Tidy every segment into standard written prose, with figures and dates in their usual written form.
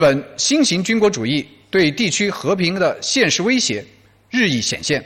本新型军国主义对地区和平的现实威胁日益显现。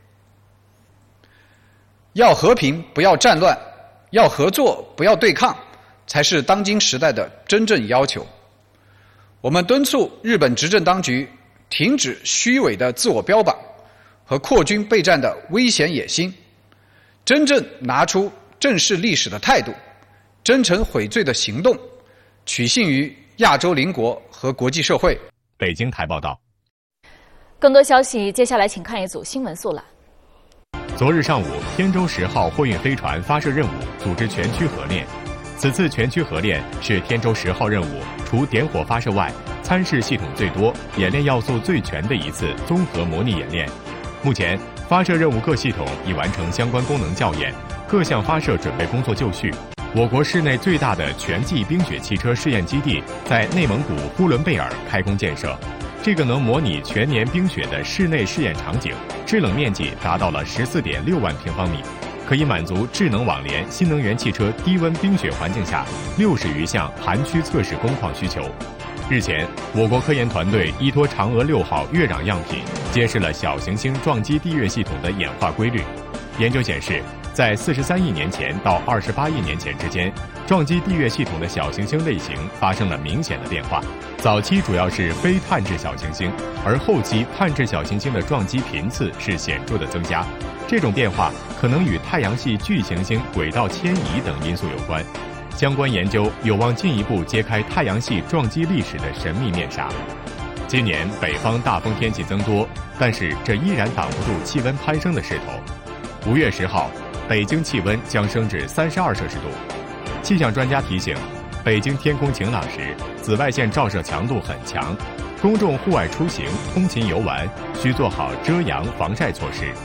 要和平，不要战乱；要合作，不要对抗，才是当今时代的真正要求。我们敦促日本执政当局停止虚伪的自我标榜和扩军备战的危险野心，真正拿出正视历史的态度，真诚悔罪的行动，取信于亚洲邻国和国际社会。 北京台报道。 更多消息，接下来请看一组新闻速览。 昨日上午，天舟10号货运飞船发射任务组织全区合练。此次全区合练是天舟10号任务除点火发射外，参试系统最多、演练要素最全的一次综合模拟演练。目前，发射任务各系统已完成相关功能校验，各项发射准备工作就绪。我国市内最大的全季冰雪汽车试验基地在内蒙古呼伦贝尔开工建设。这个能模拟全年冰雪的室内试验场景，制冷面积达到了14.6万平方米，可以满足智能网联新能源汽车低温冰雪环境下60余项寒区测试工况需求。日前，我国科研团队依托嫦娥6号月壤样品，揭示了小行星撞击地月系统的演化规律。研究显示，在43亿年前到28亿年前之间，撞击地月系统的小行星类型发生了明显的变化。早期主要是非碳质小行星，而后期碳质小行星的撞击频次是显著的增加。这种变化可能与太阳系巨行星轨道迁移等因素有关。相关研究有望进一步揭开太阳系撞击历史的神秘面纱。今年北方大风天气增多，但是这依然挡不住气温攀升的势头。5月10号，北京气温将升至32摄氏度。气象专家提醒，北京天空晴朗时，紫外线照射强度很强，公众户外出行、通勤游玩需做好遮阳防晒措施。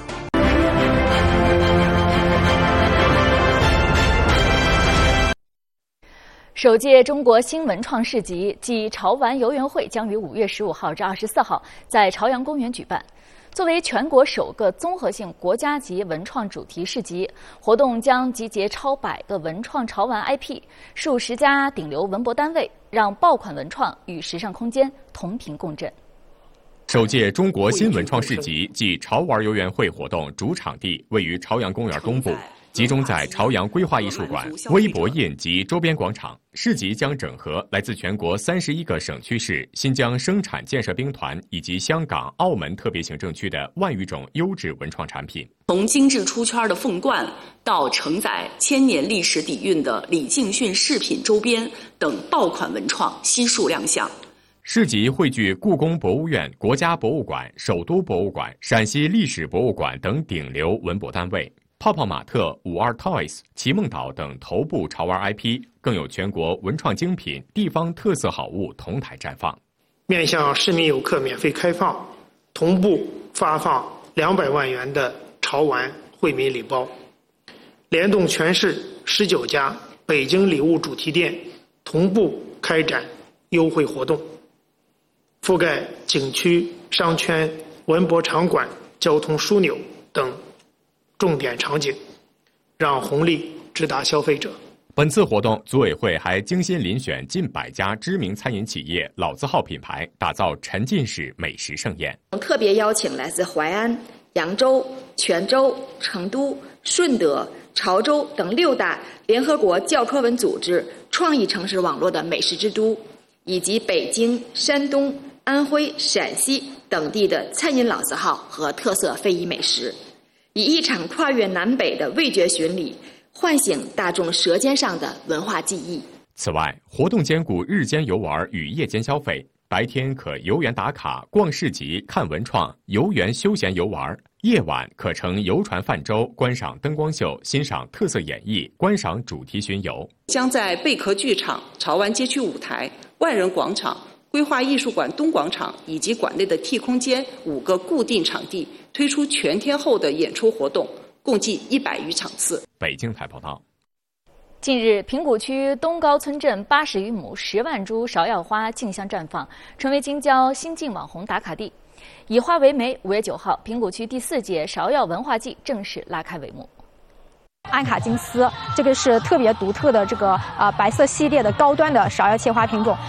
首届中国新文创市集暨潮玩游园会将于5月15号至24号在朝阳公园举办。作为全国首个综合性国家级文创主题市集，活动将集结超100个文创潮玩 IP、数十家顶流文博单位，让爆款文创与时尚空间同频共振。 首届中国新文创市集暨潮玩游园会活动主场地位于朝阳公园东部，集中在朝阳规划艺术馆、微博印及周边广场。市集将整合来自全国31个省区市、新疆生产建设兵团以及香港、澳门特别行政区的万余种优质文创产品。 从精致出圈的凤冠到承载千年历史底蕴的李敬训饰品周边等爆款文创悉数亮相。 市集汇聚故宫博物院、国家博物馆、首都博物馆、陕西历史博物馆等顶流文博单位。泡泡玛特、52 Toys、奇梦岛等头部潮玩 IP， 更有全国文创精品、地方特色好物同台绽放。 面向市民游客免费开放，同步发放200万元的潮玩惠民礼包，联动全市19家北京礼物主题店，同步开展优惠活动，覆盖景区、商圈、文博场馆、交通枢纽等重点场景，让红利直达消费者。 本次活动，组委会还精心遴选近100家知名餐饮企业、老字号品牌，打造沉浸式美食盛宴。 特别邀请来自淮安、扬州、泉州、成都、顺德、潮州等6大联合国教科文组织创意城市网络的美食之都，以及北京、山东、安徽、陕西等地的餐饮老字号和特色非遗美食，以一场跨越南北的味觉巡礼，唤醒大众舌尖上的文化记忆。 此外，活动兼顾日间游玩与夜间消费，白天可游园打卡、逛市集、看文创，游园休闲游玩；夜晚可乘游船泛舟，观赏灯光秀，欣赏特色演绎，观赏主题巡游。 将在贝壳剧场、潮玩街区舞台、万人广场、规划艺术馆东广场以及馆内的 T 空间5个固定场地推出全天候的演出活动，共计100余场次。 北京台报道。 近日，平谷区东高村镇80余亩10万株芍药花竞相绽放，成为京郊新晋网红打卡地。以花为媒，5月9号，平谷区第4届芍药文化季正式拉开帷幕。 安卡金斯，这个是特别独特的这个白色系列的高端的芍药切花品种。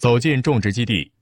走进种植基地，